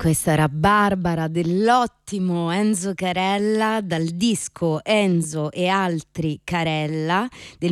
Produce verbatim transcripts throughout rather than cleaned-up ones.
Questa era Barbara dell'ottimo Enzo Carella dal disco Enzo e altri Carella del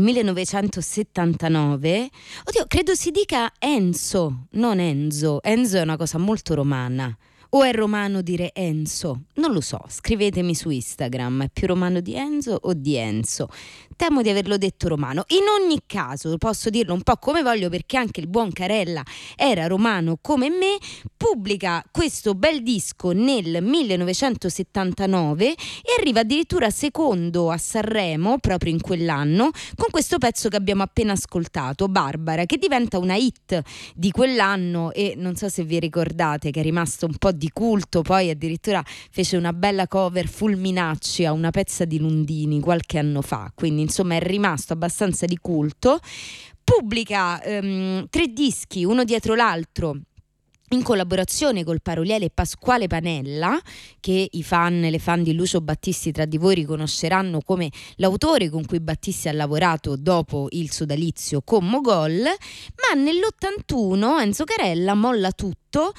millenovecentosettantanove. Oddio, credo si dica Enzo, non Enzo. Enzo è una cosa molto romana. O è romano dire Enzo? Non lo so, scrivetemi su Instagram, è più romano di Enzo o di Enzo? Temo di averlo detto romano. In ogni caso, posso dirlo un po' come voglio, perché anche il buon Carella era romano come me. Pubblica questo bel disco nel millenovecentosettantanove e arriva addirittura secondo a Sanremo proprio in quell'anno con questo pezzo che abbiamo appena ascoltato, Barbara, che diventa una hit di quell'anno e non so se vi ricordate che è rimasto un po' di culto. Poi addirittura fece una bella cover Fulminacci a una pezza di Lundini qualche anno fa, quindi insomma è rimasto abbastanza di culto. Pubblica um, tre dischi uno dietro l'altro in collaborazione col paroliere Pasquale Panella, che i fan e le fan di Lucio Battisti tra di voi riconosceranno come l'autore con cui Battisti ha lavorato dopo il sodalizio con Mogol. Ma nell'ottantuno Enzo Carella molla tutto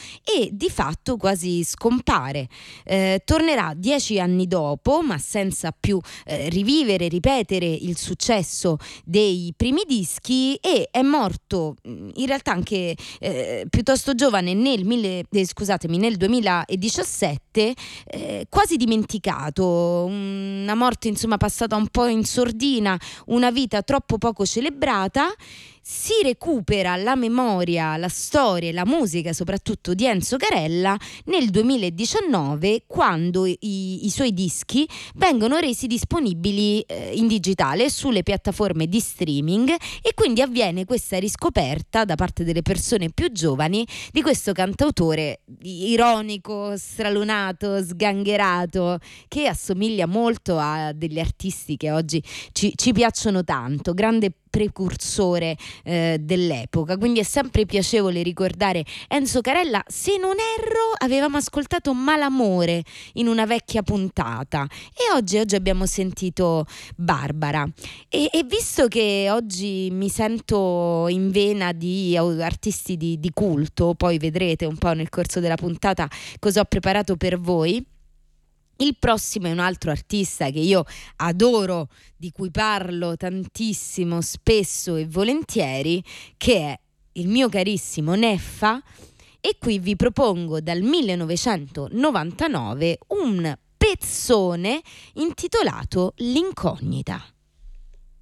e di fatto quasi scompare. Eh, tornerà dieci anni dopo, ma senza più eh, rivivere, ripetere il successo dei primi dischi, e è morto in realtà anche eh, piuttosto giovane nel, mille, eh, scusatemi, nel duemiladiciassette, eh, quasi dimenticato, una morte insomma passata un po' in sordina, una vita troppo poco celebrata. Si recupera la memoria, la storia e la musica soprattutto di Enzo Carella nel duemiladiciannove, quando i, i suoi dischi vengono resi disponibili eh, in digitale sulle piattaforme di streaming, e quindi avviene questa riscoperta da parte delle persone più giovani di questo cantautore ironico, stralunato, sgangherato, che assomiglia molto a degli artisti che oggi ci, ci piacciono tanto, grande precursore eh, dell'epoca. Quindi è sempre piacevole ricordare Enzo Carella. Se non erro avevamo ascoltato Malamore in una vecchia puntata e oggi, oggi abbiamo sentito Barbara, e, e visto che oggi mi sento in vena di artisti di, di culto, poi vedrete un po' nel corso della puntata cosa ho preparato per voi. Il prossimo è un altro artista che io adoro, di cui parlo tantissimo, spesso e volentieri, che è il mio carissimo Neffa, e qui vi propongo dal millenovecentonovantanove un pezzone intitolato L'incognita.